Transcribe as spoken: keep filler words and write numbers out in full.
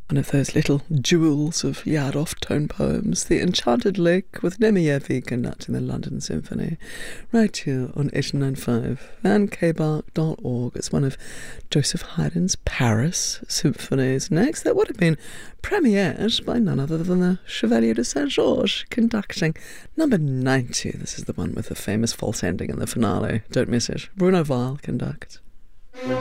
One of those little jewels of Yadov tone poems, The Enchanted Lake, with Nemievi conducting the London Symphony, right here on eighty nine point five van k bark dot org. It's one of Joseph Haydn's Paris symphonies. Next, that would have been premiered by none other than the Chevalier de Saint-Georges, conducting number ninety. This is the one with the famous false ending in the finale. Don't miss it. Bruno Weil conducts.